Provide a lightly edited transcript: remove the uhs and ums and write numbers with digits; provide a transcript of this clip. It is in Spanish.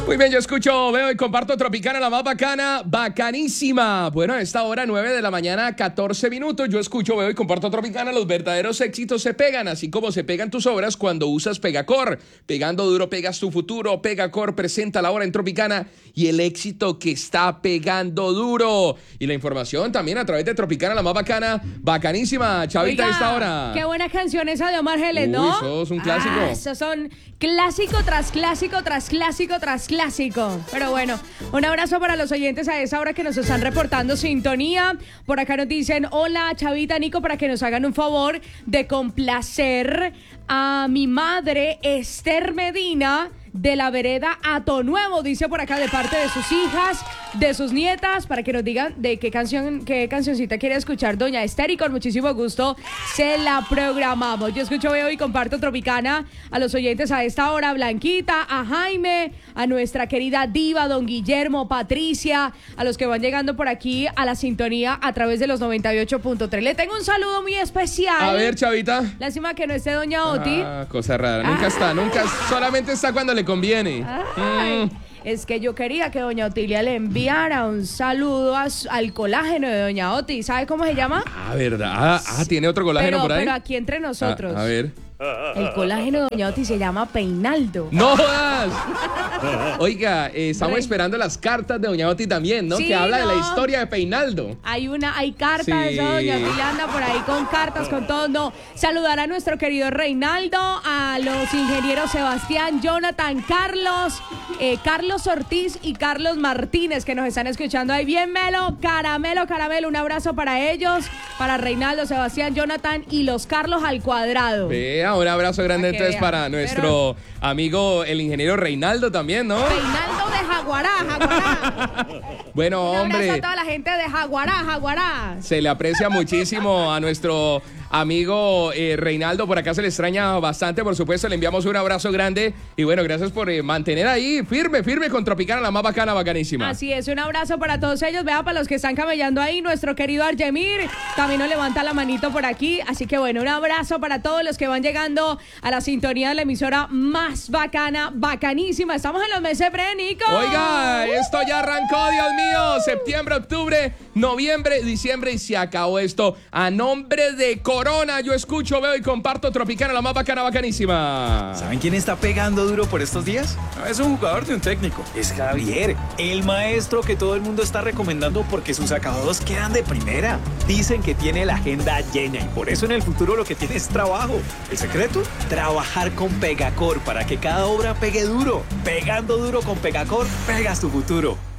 Muy bien, yo escucho, veo y comparto Tropicana, la más bacana, bacanísima. Bueno, a esta hora, 9 de la mañana, 14 minutos. Yo escucho, veo y comparto Tropicana. Los verdaderos éxitos se pegan, así como se pegan tus obras cuando usas Pegacor. Pegando duro, pegas tu futuro. Pegacor presenta la hora en Tropicana y el éxito que está pegando duro. Y la información también a través de Tropicana, la más bacana, bacanísima. Chavita, Oiga, a esta hora. Qué buena canción esa de Omar Geles, ¿no? Uy, eso es un clásico. Esos son clásico tras clásico tras clásico tras clásico. Pero bueno, un abrazo para los oyentes a esa hora que nos están reportando sintonía. Por acá nos dicen, hola, Chavita, Nico, para que nos hagan un favor de complacer a mi madre, Esther Medina, de la vereda Ato Nuevo, dice por acá, de parte de sus hijas, de sus nietas, para que nos digan de qué cancioncita quiere escuchar doña Esther, y con muchísimo gusto se la programamos. Yo escucho, veo y comparto Tropicana a los oyentes a esta hora, Blanquita, a Jaime, a nuestra querida diva, don Guillermo, Patricia, a los que van llegando por aquí a la sintonía a través de los 98.3. Le tengo un saludo muy especial. A ver, Chavita. Lástima que no esté doña Oti. Cosa rara. Nunca está, solamente está cuando le conviene. Es que yo quería que doña Otilia le enviara un saludo al colágeno de doña Oti. ¿Sabe cómo se llama? ¿Verdad? Tiene otro colágeno por ahí. Pero aquí entre nosotros. A ver. El colágeno de doña Oti se llama Peinaldo. ¡No jodas! Oiga, estamos esperando las cartas de doña Oti también, ¿no? Sí, que habla de la no. historia de Peinaldo. Hay cartas, Sí. doña Otilia anda por ahí con cartas, con todo. No, saludar a nuestro querido Reinaldo, a los ingenieros Sebastián, Jonathan, Carlos Ortiz y Carlos Martínez, que nos están escuchando ahí. Bien, Melo, caramelo, un abrazo para ellos, para Reinaldo, Sebastián, Jonathan y los Carlos al cuadrado. Vea, un abrazo grande entonces vea. para nuestro amigo, el ingeniero Reinaldo también, ¿no? Reinaldo de Jaguará. Bueno, Un abrazo hombre, a toda la gente de Jaguará. se le aprecia muchísimo a nuestro amigo Reinaldo. Por acá se le extraña bastante, por supuesto. Le enviamos un abrazo grande. Y bueno, gracias por mantener ahí firme con Tropicana, la más bacana, bacanísima. Así es, un abrazo para todos ellos. Vea, para los que están camellando ahí, nuestro querido Argemir también nos levanta la manito por aquí. Así que bueno, un abrazo para todos los que van llegando a la sintonía de la emisora más bacana, bacanísima. Estamos en los meses pre, Nico. Oiga, esto ya arrancó, Dios mío. Septiembre, octubre, noviembre, diciembre y se acabó esto. A nombre de Corona, yo escucho, veo y comparto Tropicana, la más bacana, bacanísima. ¿Saben quién está pegando duro por estos días? No es un jugador de un técnico, es Javier, el maestro que todo el mundo está recomendando porque sus acabados quedan de primera. Dicen que tiene la agenda llena y por eso en el futuro lo que tiene es trabajo. ¿El secreto? Trabajar con Pegacor para que cada obra pegue duro. Pegando duro con Pegacor, pegas tu futuro.